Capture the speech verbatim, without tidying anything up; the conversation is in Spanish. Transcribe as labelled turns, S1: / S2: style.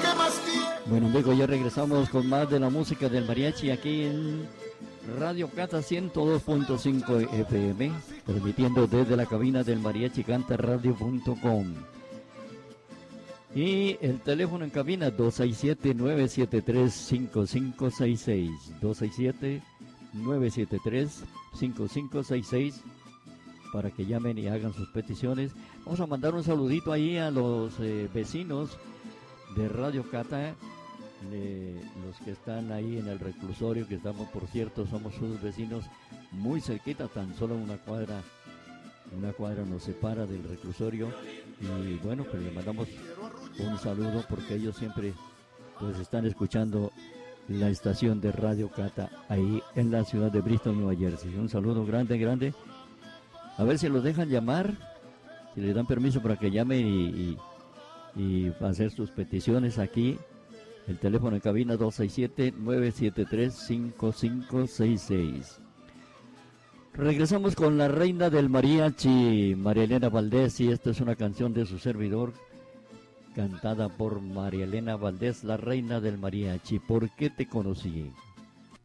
S1: Bueno, luego ya regresamos con más de la música del mariachi aquí en Radio Cata ciento dos punto cinco F M, transmitiendo desde la cabina del mariachi canta radio punto com. Y el teléfono en cabina dos seis siete, nueve siete tres, cinco cinco seis seis, dos seis siete, nueve siete tres, cinco cinco seis seis, para que llamen y hagan sus peticiones. Vamos a mandar un saludito ahí a los eh, vecinos de Radio Cata, de los que están ahí en el reclusorio, que estamos, por cierto, somos sus vecinos muy cerquita, tan solo una cuadra, una cuadra nos separa del reclusorio. Y bueno, pues le mandamos un saludo porque ellos siempre pues están escuchando la estación de Radio Cata ahí en la ciudad de Bristol, Nueva Jersey. Un saludo grande, grande. A ver si los dejan llamar, si les dan permiso para que llamen y, y, y hacer sus peticiones aquí. El teléfono en cabina dos seis siete, nueve siete tres, cinco cinco seis seis. Regresamos con la reina del mariachi, María Elena Valdés, y esta es una canción de su servidor, cantada por María Elena Valdés, la reina del mariachi. ¿Por qué te conocí?